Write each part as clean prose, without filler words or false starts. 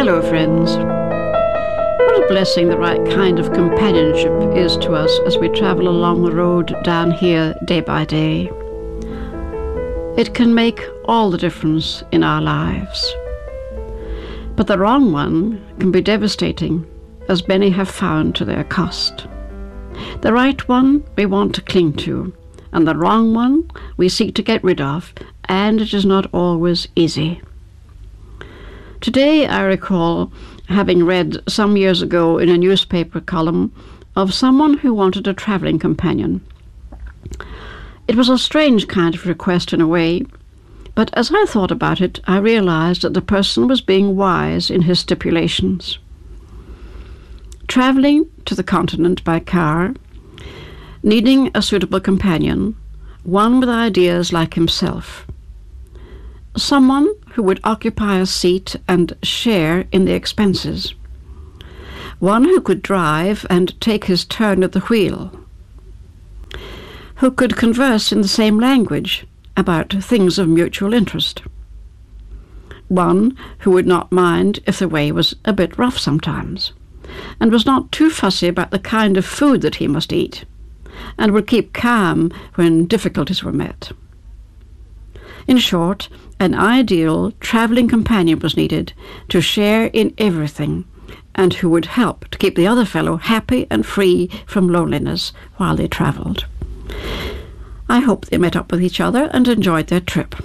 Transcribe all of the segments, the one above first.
Hello, friends. What a blessing the right kind of companionship is to us as we travel along the road down here day by day. It can make all the difference in our lives. But the wrong one can be devastating, as many have found to their cost. The right one we want to cling to, and the wrong one we seek to get rid of, and it is not always easy. Today I recall having read some years ago in a newspaper column of someone who wanted a travelling companion. It was a strange kind of request in a way, but as I thought about it, I realized that the person was being wise in his stipulations. Travelling to the continent by car, needing a suitable companion, one with ideas like himself. Someone who would occupy a seat and share in the expenses. One who could drive and take his turn at the wheel. Who could converse in the same language about things of mutual interest. One who would not mind if the way was a bit rough sometimes, and was not too fussy about the kind of food that he must eat, and would keep calm when difficulties were met. In short, an ideal travelling companion was needed to share in everything, and who would help to keep the other fellow happy and free from loneliness while they travelled. I hope they met up with each other and enjoyed their trip.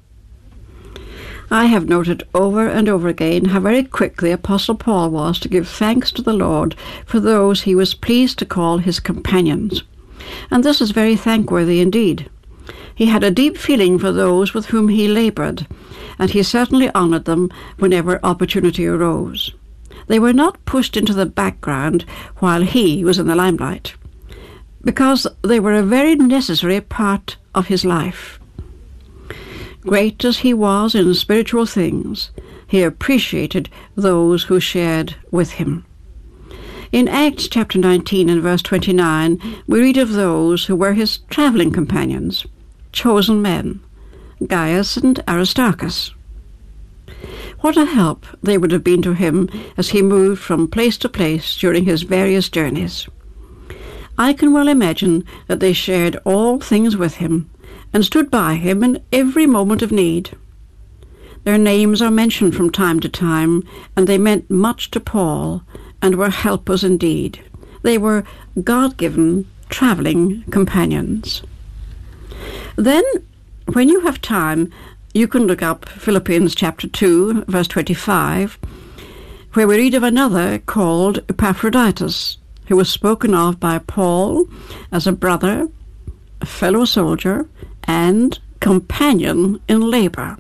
I have noted over and over again how very quick the Apostle Paul was to give thanks to the Lord for those he was pleased to call his companions, and this is very thankworthy indeed. He had a deep feeling for those with whom he laboured, and he certainly honoured them whenever opportunity arose. They were not pushed into the background while he was in the limelight, because they were a very necessary part of his life. Great as he was in spiritual things, he appreciated those who shared with him. In Acts chapter 19 and verse 29, we read of those who were his travelling companions, chosen men, Gaius and Aristarchus. What a help they would have been to him as he moved from place to place during his various journeys. I can well imagine that they shared all things with him and stood by him in every moment of need. Their names are mentioned from time to time, and they meant much to Paul and were helpers indeed. They were God-given travelling companions. Then, when you have time, you can look up Philippians chapter 2, verse 25, where we read of another called Epaphroditus, who was spoken of by Paul as a brother, a fellow soldier, and companion in labour.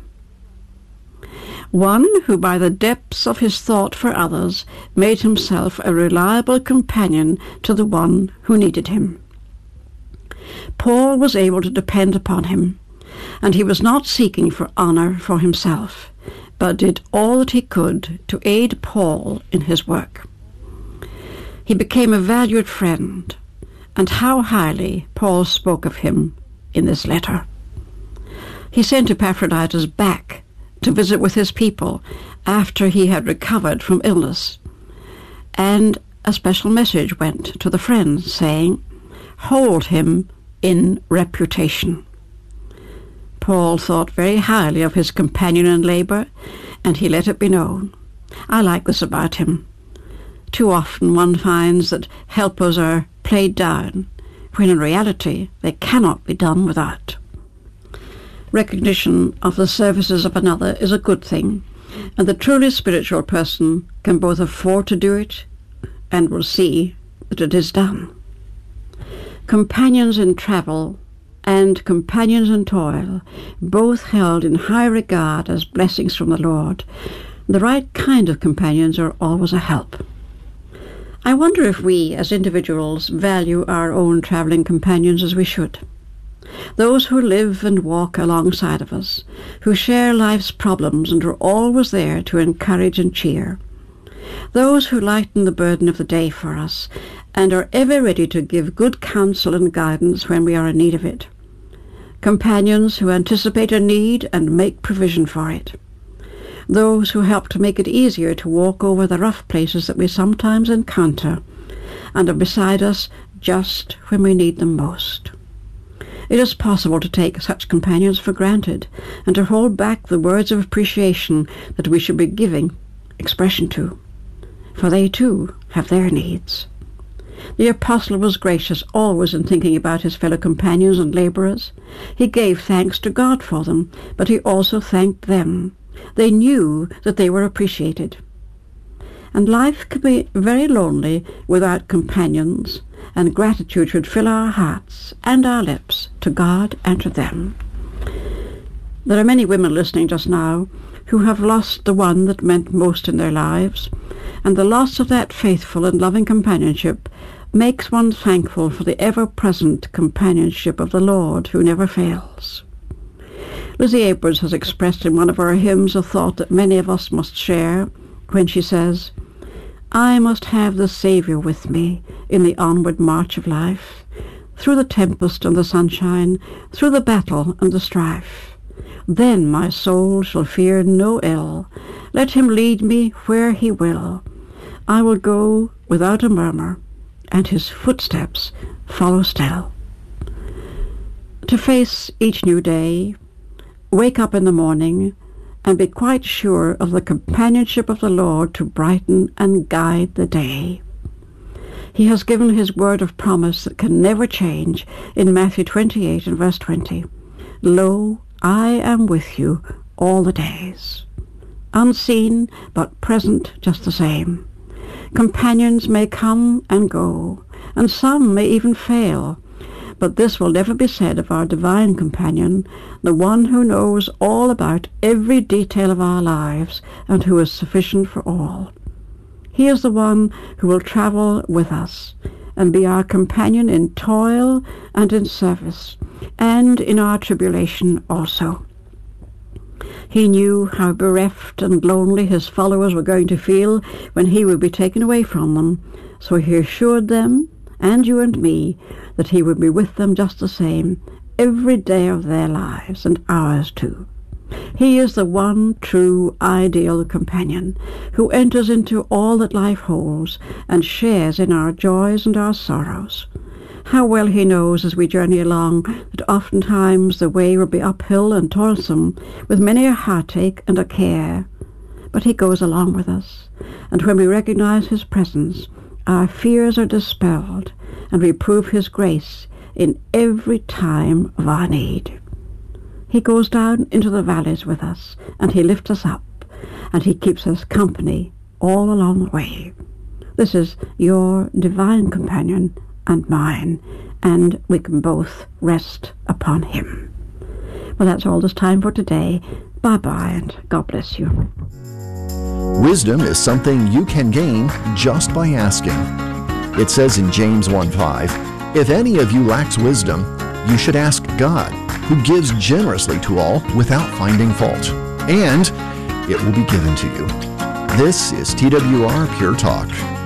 One who by the depths of his thought for others made himself a reliable companion to the one who needed him. Paul was able to depend upon him, and he was not seeking for honour for himself, but did all that he could to aid Paul in his work. He became a valued friend, and how highly Paul spoke of him in this letter. He sent Epaphroditus back to visit with his people after he had recovered from illness, and a special message went to the friends saying, "Hold him in reputation." Paul thought very highly of his companion in labour, and he let it be known. I like this about him. Too often one finds that helpers are played down, when in reality they cannot be done without. Recognition of the services of another is a good thing, and the truly spiritual person can both afford to do it and will see that it is done. Companions in travel and companions in toil, both held in high regard as blessings from the Lord. The right kind of companions are always a help. I wonder if we, as individuals, value our own travelling companions as we should. Those who live and walk alongside of us, who share life's problems and are always there to encourage and cheer. Those who lighten the burden of the day for us and are ever ready to give good counsel and guidance when we are in need of it. Companions who anticipate a need and make provision for it. those who help to make it easier to walk over the rough places that we sometimes encounter and are beside us just when we need them most. It is possible to take such companions for granted and to hold back the words of appreciation that we should be giving expression to, for they too have their needs. The apostle was gracious always in thinking about his fellow companions and labourers. He gave thanks to God for them, but he also thanked them. They knew that they were appreciated. And life can be very lonely without companions, and gratitude should fill our hearts and our lips to God and to them. There are many women listening just now who have lost the one that meant most in their lives, and the loss of that faithful and loving companionship makes one thankful for the ever-present companionship of the Lord who never fails. Lizzie Abrams has expressed in one of her hymns a thought that many of us must share when she says, "I must have the Saviour with me in the onward march of life, through the tempest and the sunshine, through the battle and the strife. Then my soul shall fear no ill. Let him lead me where he will. I will go without a murmur, and his footsteps follow still." To face each new day, wake up in the morning, and be quite sure of the companionship of the Lord to brighten and guide the day. He has given his word of promise that can never change in Matthew 28 and verse 20. "Lo, I am with you all the days." Unseen, but present just the same. Companions may come and go, and some may even fail, but this will never be said of our divine companion, the one who knows all about every detail of our lives and who is sufficient for all. He is the one who will travel with us and be our companion in toil and in service, and in our tribulation also. He knew how bereft and lonely his followers were going to feel when he would be taken away from them, so he assured them, and you and me, that he would be with them just the same, every day of their lives, and ours too. He is the one true ideal companion, who enters into all that life holds, and shares in our joys and our sorrows. How well he knows as we journey along that oftentimes the way will be uphill and toilsome, with many a heartache and a care. But he goes along with us, and when we recognize his presence, our fears are dispelled, and we prove his grace in every time of our need. He goes down into the valleys with us, and he lifts us up, and he keeps us company all along the way. This is your divine companion and mine, and we can both rest upon him. Well, that's all there's time for today. Bye-bye, and God bless you. Wisdom is something you can gain just by asking. It says in James 1:5, "If any of you lacks wisdom, you should ask God, who gives generously to all without finding fault, and it will be given to you." This is TWR Pure Talk.